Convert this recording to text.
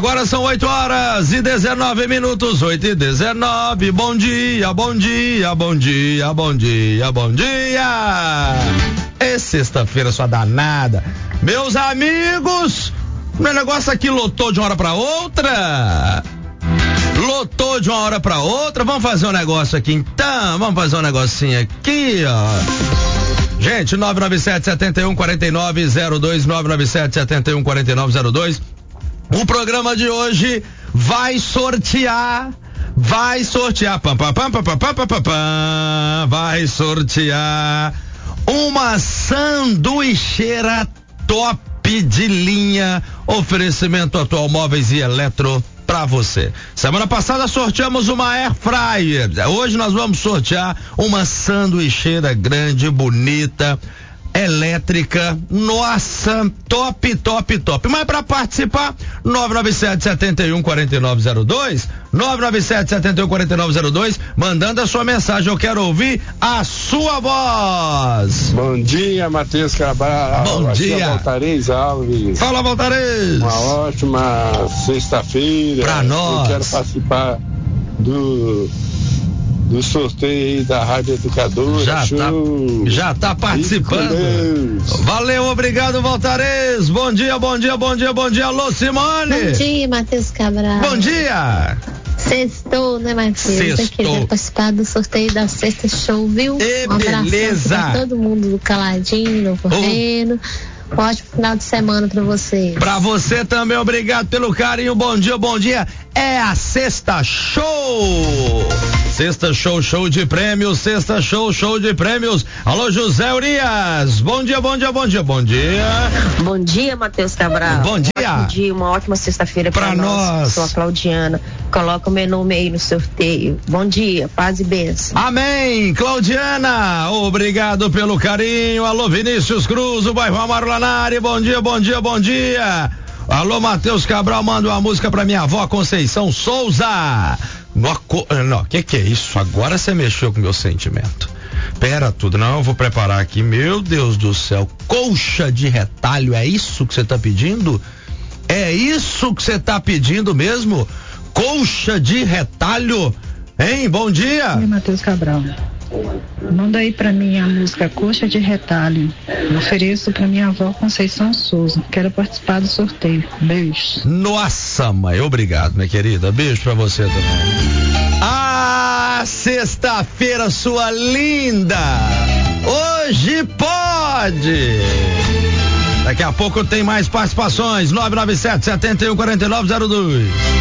Agora são 8h19, 8h19. Bom dia, bom dia, bom dia, bom dia, bom dia. É sexta-feira, sua danada. Meus amigos, meu negócio aqui lotou de uma hora pra outra. Lotou de uma hora pra outra. Vamos fazer um negócio aqui então. Vamos fazer um negocinho aqui, ó. Gente, 997-71-4902, 997-71-4902. O programa de hoje vai sortear, vai sortear uma sanduicheira top de linha, oferecimento Atual Móveis e Eletro pra você. Semana passada sorteamos uma Air Fryer, hoje nós vamos sortear uma sanduicheira grande, bonita, elétrica, nossa, top. Mas para participar, 997-71-4902, 997-71-4902, mandando a sua mensagem, eu quero ouvir a sua voz. Bom dia, Matheus Cabral. Bom dia. Valtarez Alves. Fala, Valtarez. Uma ótima sexta-feira. Pra nós. Eu quero participar do sorteio aí da Rádio Educadora. Já tá participando. Valeu, obrigado, Valtarez. Bom dia. Alô, Simone. Bom dia, Matheus Cabral. Bom dia. Sextou, né, Matheus? Eu queria participar do sorteio da Sexta Show, viu? Um beleza. Pra todo mundo do Caladinho, do Correndo. Um ótimo final de semana pra você. Pra você também, obrigado pelo carinho. Bom dia. É a Sexta Show. Sexta Show, show de prêmios. Sexta Show, show de prêmios. Alô, José Urias. Bom dia. Bom dia, Matheus Cabral. Bom dia. Bom dia, uma ótima sexta-feira pra nós. Sou a Claudiana. Coloca o meu nome aí no sorteio. Bom dia, paz e bênção. Amém, Claudiana. Obrigado pelo carinho. Alô, Vinícius Cruz, o bairro Amaro Lanari. Bom dia. Alô, Matheus Cabral, manda uma música pra minha avó Conceição Souza. Não, que é isso? Agora você mexeu com o meu sentimento. Pera tudo, não, eu vou preparar aqui, meu Deus do céu, coxa de retalho, é isso que você tá pedindo? É isso que você tá pedindo mesmo? Coxa de retalho, hein? Bom dia. Bom dia, Matheus Cabral. Manda aí pra mim a música Coxa de Retalho. Eu ofereço pra minha avó Conceição Souza. Quero participar do sorteio. Beijo. Nossa, mãe, obrigado, minha querida. Beijo pra você também. Sexta-feira, sua linda. Hoje pode. Daqui a pouco tem mais participações. 997-71-4902.